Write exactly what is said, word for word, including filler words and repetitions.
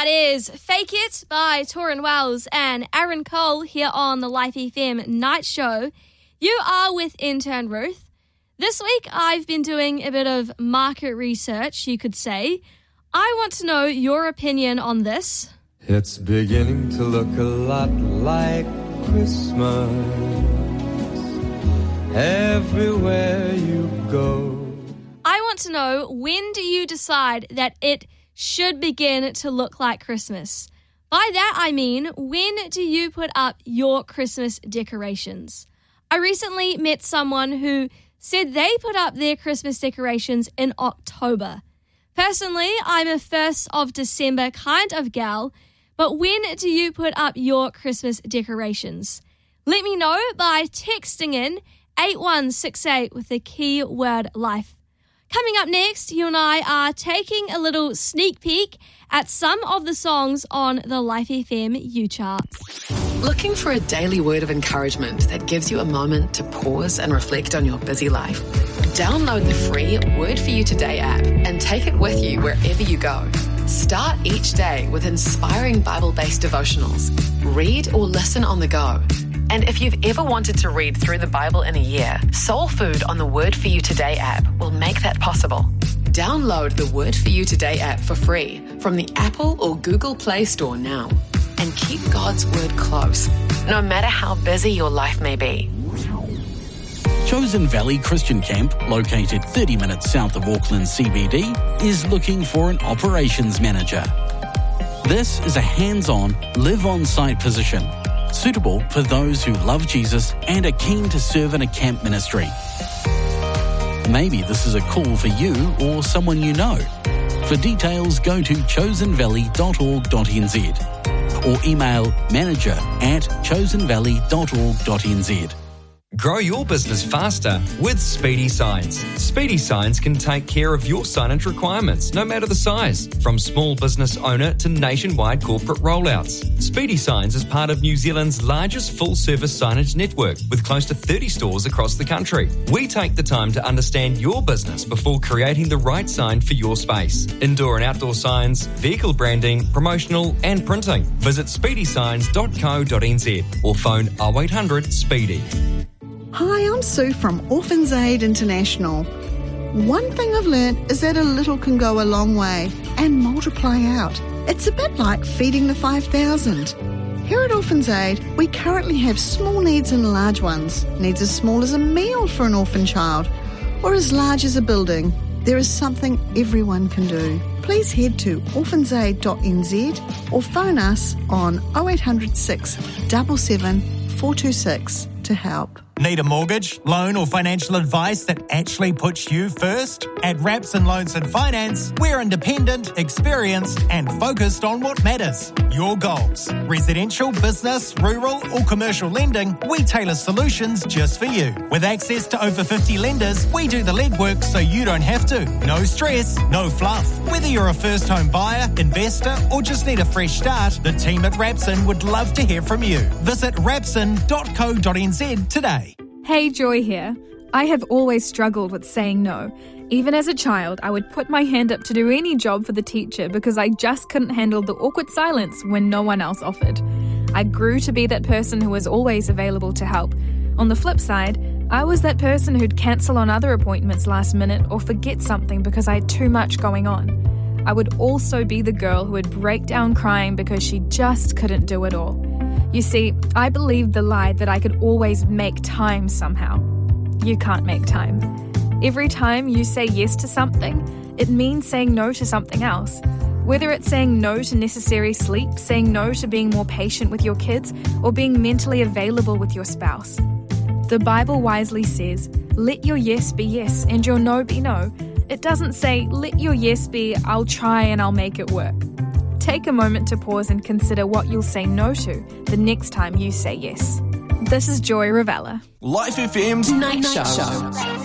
That is Fake It by Torrin Wells and Aaron Cole here on the Life F M Night Show. You are with intern Ruth. This week I've been doing a bit of market research, you could say. I want to know your opinion on this. It's beginning to look a lot like Christmas everywhere you go. I want to know, when do you decide that it should begin to look like Christmas? By that I mean, when do you put up your Christmas decorations? I recently met someone who said they put up their Christmas decorations in October. Personally, I'm a first of December kind of gal, but when do you put up your Christmas decorations? Let me know by texting in eight one six eight with the keyword life. Coming up next, you and I are taking a little sneak peek at some of the songs on the Life F M U-Chart. Looking for a daily word of encouragement that gives you a moment to pause and reflect on your busy life? Download the free Word For You Today app and take it with you wherever you go. Start each day with inspiring Bible-based devotionals. Read or listen on the go. And if you've ever wanted to read through the Bible in a year, Soul Food on the Word For You Today app will make that possible. Download the Word For You Today app for free from the Apple or Google Play Store now. And keep God's Word close, no matter how busy your life may be. Chosen Valley Christian Camp, located thirty minutes south of Auckland C B D, is looking for an operations manager. This is a hands-on, live-on-site position, suitable for those who love Jesus and are keen to serve in a camp ministry. Maybe this is a call for you or someone you know. For details, go to chosen valley dot org dot n z or email manager at chosen valley dot org dot n z. Grow your business faster with Speedy Signs. Speedy Signs can take care of your signage requirements, no matter the size, from small business owner to nationwide corporate rollouts. Speedy Signs is part of New Zealand's largest full-service signage network with close to thirty stores across the country. We take the time to understand your business before creating the right sign for your space. Indoor and outdoor signs, vehicle branding, promotional and printing. Visit speedy signs dot co dot n z or phone oh eight hundred SPEEDY. Hi, I'm Sue from Orphans Aid International. One thing I've learnt is that a little can go a long way and multiply out. It's a bit like feeding the five thousand. Here at Orphans Aid, we currently have small needs and large ones. Needs as small as a meal for an orphan child or as large as a building. There is something everyone can do. Please head to orphans aid dot n z or phone us on oh eight hundred six seven seven four two six to help. Need a mortgage, loan or financial advice that actually puts you first? At Rapson Loans and Finance, we're independent, experienced and focused on what matters. Your goals. Residential, business, rural or commercial lending, we tailor solutions just for you. With access to over fifty lenders, we do the legwork so you don't have to. No stress, no fluff. Whether you're a first home buyer, investor or just need a fresh start, the team at Rapson would love to hear from you. Visit rapson dot co dot n z today. Hey, Joy here. I have always struggled with saying no. Even as a child, I would put my hand up to do any job for the teacher because I just couldn't handle the awkward silence when no one else offered. I grew to be that person who was always available to help. On the flip side, I was that person who'd cancel on other appointments last minute or forget something because I had too much going on. I would also be the girl who would break down crying because she just couldn't do it all. You see, I believed the lie that I could always make time somehow. You can't make time. Every time you say yes to something, it means saying no to something else. Whether it's saying no to necessary sleep, saying no to being more patient with your kids, or being mentally available with your spouse. The Bible wisely says, let your yes be yes and your no be no. It doesn't say, let your yes be, I'll try and I'll make it work. Take a moment to pause and consider what you'll say no to the next time you say yes. This is Joy Ravella. Life F M's Night Show.